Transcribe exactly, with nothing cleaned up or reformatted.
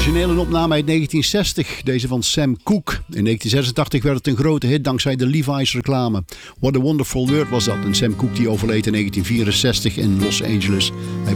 Origineel een opname uit negentien zestig, deze van Sam Cooke. In negentien zesentachtig werd het een grote hit dankzij de Levi's reclame. What a Wonderful World was dat. En Sam Cooke die overleed in negentien vierenzestig in Los Angeles. Hij